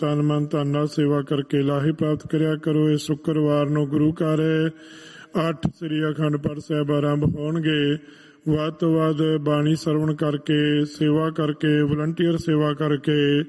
ਤਨ ਮਨ ਧਨ ਨਾਲ ਸੇਵਾ ਕਰਕੇ ਲਾਹੇ ਪ੍ਰਾਪਤ ਕਰਿਆ ਕਰੋ। ਇਸ ਸ਼ੁੱਕਰਵਾਰ ਨੂੰ ਗੁਰੂ ਘਰ 8 ਸ੍ਰੀ ਅਖੰਡ ਪਾਠ ਸਾਹਿਬ ਆਰੰਭ ਹੋਣਗੇ। ਵੱਧ ਤੋਂ ਵੱਧ ਬਾਣੀ ਸਰਵਣ ਕਰਕੇ, ਸੇਵਾ ਕਰਕੇ, ਵਲੰਟੀਅਰ ਸੇਵਾ ਕਰਕੇ